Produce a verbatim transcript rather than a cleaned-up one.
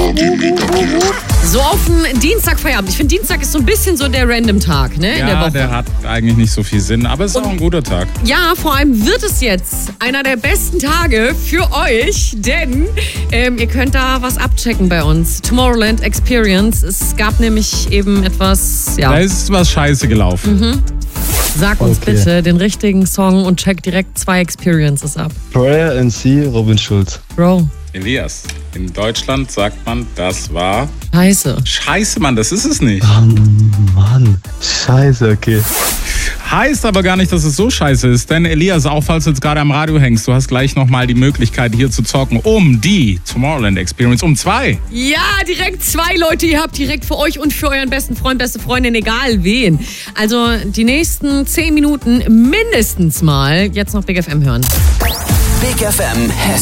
So auf den Dienstagfeierabend. Ich finde, Dienstag ist so ein bisschen so der Random-Tag, ne? In Ja, der Woche. der hat eigentlich nicht so viel Sinn, aber es ist Und auch ein guter Tag. Ja, vor allem wird es jetzt einer der besten Tage für euch, denn ähm, ihr könnt da was abchecken bei uns. Tomorrowland Experience. Es gab nämlich eben etwas, ja. Da ist was scheiße gelaufen. Mhm. Sag uns Okay. bitte den richtigen Song und check direkt zwei Experiences ab. Prayer and See, Robin Schulz. Bro, Elias, in Deutschland sagt man, das war... scheiße. Scheiße, Mann, das ist es nicht. Oh Mann, scheiße, okay. Heißt aber gar nicht, dass es so scheiße ist, denn Elias, auch falls du jetzt gerade am Radio hängst, du hast gleich nochmal die Möglichkeit hier zu zocken um die Tomorrowland Experience, um zwei. Ja, direkt zwei Leute. Ihr habt direkt für euch und für euren besten Freund, beste Freundin, egal wen. Also die nächsten zehn Minuten mindestens mal jetzt noch Big F M hören. Big F M